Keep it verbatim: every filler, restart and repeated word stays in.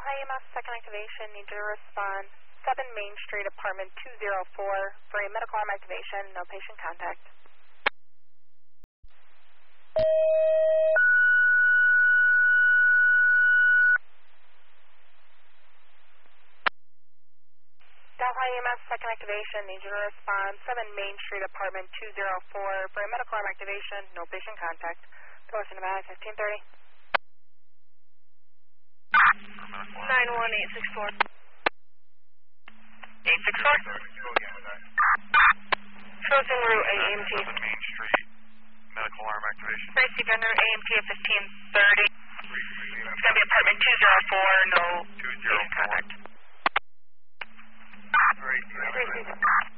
Delhi E M S, second activation, need you to respond. seven Main Street, apartment two oh four, for a medical arm activation, no patient contact. Delhi E M S, second activation, need you to respond. seven Main Street, apartment two oh four, for a medical arm activation, no patient contact. Coast Nevada, fifteen thirty. nine one eight six four. eight six four? Chosen route A M T. Main Street, medical arm activation. Tracy Bender, A M T at fifteen thirty. It's going to be apartment two oh four, no two oh four. contact. Tracy.